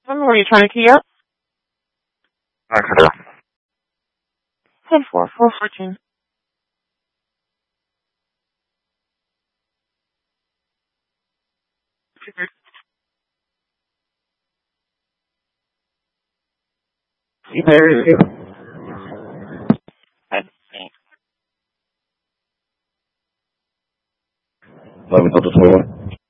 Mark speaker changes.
Speaker 1: Were you trying to key up? 10-4, 414.
Speaker 2: There you go. 11 total 21.